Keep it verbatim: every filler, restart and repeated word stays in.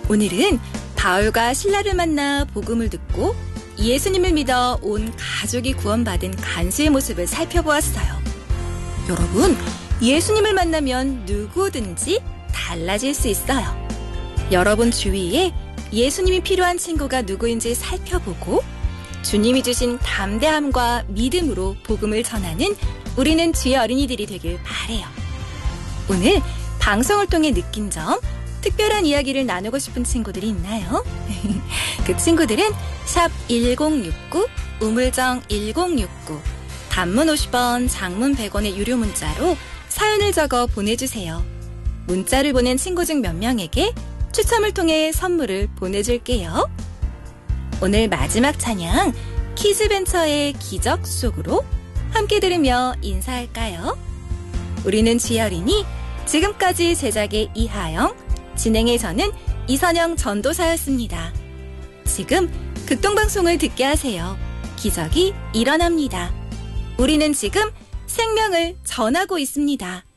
오늘은 바울과 실라를 만나 복음을 듣고 예수님을 믿어 온 가족이 구원받은 간수의 모습을 살펴보았어요. 여러분, 예수님을 만나면 누구든지 달라질 수 있어요. 여러분 주위에 예수님이 필요한 친구가 누구인지 살펴보고 주님이 주신 담대함과 믿음으로 복음을 전하는 우리는 주의 어린이들이 되길 바라요. 오늘 방송을 통해 느낀 점, 특별한 이야기를 나누고 싶은 친구들이 있나요? 그 친구들은 샵 일공육구, 우물정 일공육구, 단문 오십 원, 장문 백 원의 유료 문자로 사연을 적어 보내주세요. 문자를 보낸 친구 중 몇 명에게 추첨을 통해 선물을 보내줄게요. 오늘 마지막 찬양, 키즈벤처의 기적 속으로 함께 들으며 인사할까요? 우리는 주의 어린이, 지금까지 제작의 이하영, 진행의 저는 이선영 전도사였습니다. 지금 극동방송을 듣게 하세요. 기적이 일어납니다. 우리는 지금 생명을 전하고 있습니다.